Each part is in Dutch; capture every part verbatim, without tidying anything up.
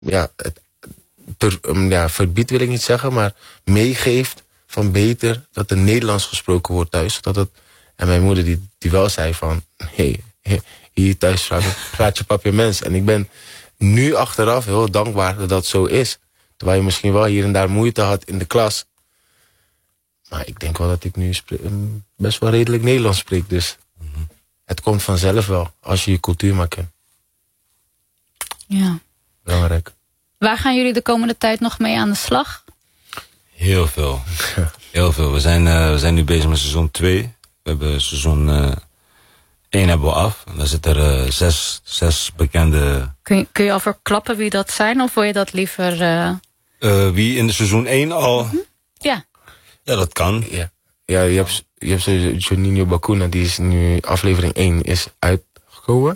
ja, het, ter, um, ja, verbiedt wil ik niet zeggen, maar meegeeft van beter dat er Nederlands gesproken wordt thuis. Dat het, en mijn moeder die, die wel zei van, hé, hey, hier thuis praat, praat je papiaments. En ik ben nu achteraf heel dankbaar dat dat zo is. Terwijl je misschien wel hier en daar moeite had in de klas. Maar ik denk wel dat ik nu spreek, best wel redelijk Nederlands spreek. Dus mm-hmm. Het komt vanzelf wel, als je je cultuur maar kent. Ja. Belangrijk. Waar gaan jullie de komende tijd nog mee aan de slag? Heel veel. Heel veel. We zijn, uh, we zijn nu bezig met seizoen twee. We hebben seizoen uh, één hebben we af. En daar zitten er uh, zes, zes bekende... Kun je, kun je al verklappen wie dat zijn? Of wil je dat liever... Uh... Uh, wie in de seizoen één al... Mm-hmm. Ja. Ja, dat kan. Ja, ja je hebt, je hebt Juninho Bacuna, die is nu aflevering één is uitgekomen.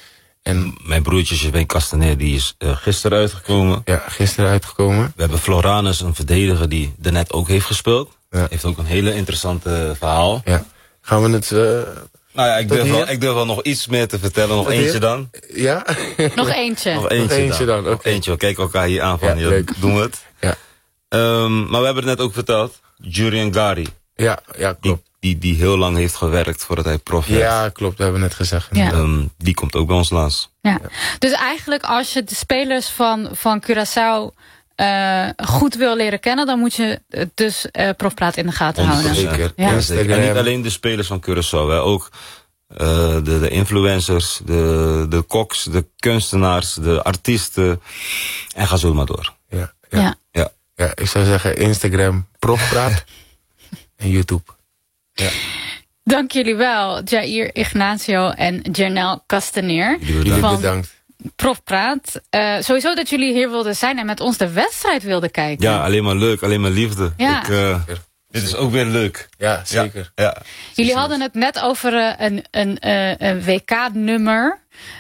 En mijn broertje Jermaine Castaner, die is uh, gisteren uitgekomen. Ja, gisteren uitgekomen. We hebben Floranus, een verdediger die daarnet ook heeft gespeeld. Ja. Heeft ook een hele interessante verhaal. Ja. Gaan we het... Uh, nou ja, ik durf, wel, ik durf wel nog iets meer te vertellen. Nog eentje dan. Ja? Nog eentje. Nog eentje, nog eentje dan. dan. Nog eentje. We kijken elkaar hier aan van, ja, ja, doen we het. Ja. Um, maar we hebben het net ook verteld. Jurian Gari. Ja, ja, klopt. Die, die, die heel lang heeft gewerkt voordat hij prof werd. Ja, klopt. We hebben net gezegd. Ja. Um, die komt ook bij ons langs. Ja. Ja. Dus eigenlijk als je de spelers van, van Curaçao uh, goed wil leren kennen, dan moet je dus uh, Profpraat in de gaten houden. Zeker. Ja. Ja, zeker. En niet alleen de spelers van Curaçao, hè. Ook uh, de, de influencers, de, de koks, de kunstenaars, de artiesten. En ga zo maar door. Ja, ja. ja. ja. ja ik zou zeggen Instagram Profpraat en YouTube. Ja. Dank jullie wel, Jair Ignacio en Janelle Castaner. Jullie van bedankt. Profpraat. Uh, sowieso dat jullie hier wilden zijn en met ons de wedstrijd wilden kijken. Ja, alleen maar leuk, alleen maar liefde. Ja. Ik, uh, dit is ook weer leuk. Ja, zeker. Ja, ja. Jullie hadden het net over uh, een, een, uh, een W K-nummer.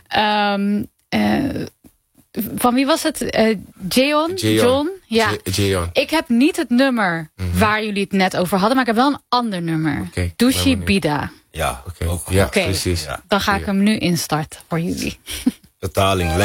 Um, uh, Van wie was het? Uh, Jeon? John? Ja. Jeon. Ik heb niet het nummer mm-hmm. waar jullie het net over hadden, maar ik heb wel een ander nummer. Okay, Dushi Bida. Ja, okay. ja okay. precies. Dan ga ik hem nu instarten voor jullie. Vertaling.